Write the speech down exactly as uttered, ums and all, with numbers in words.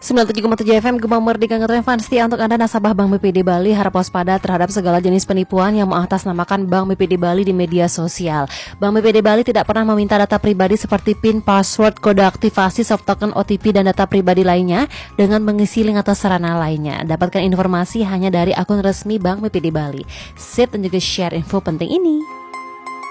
sembilan puluh tujuh koma tujuh F M Gemang Merdeka ngetrend setia untuk Anda nasabah Bank B P D Bali. Harap waspada terhadap segala jenis penipuan yang mengatasnamakan Bank B P D Bali di media sosial. Bank B P D Bali tidak pernah meminta data pribadi seperti PIN, password, kode aktivasi, soft token, O T P, dan data pribadi lainnya dengan mengisi link atau sarana lainnya. Dapatkan informasi hanya dari akun resmi Bank B P D Bali. Save dan juga share info penting ini.